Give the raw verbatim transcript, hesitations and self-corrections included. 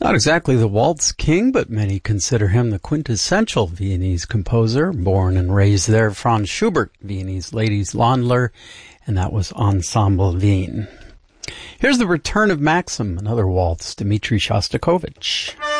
Not exactly the waltz king, but many consider him the quintessential Viennese composer. Born and raised there, Franz Schubert, Viennese ladies Landler, and that was Ensemble Wien. Here's the return of Maxim, another waltz, Dmitri Shostakovich.